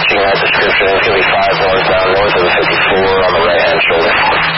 matching that description. It's going to be 5 northbound, north of the 54 on the right-hand shoulder.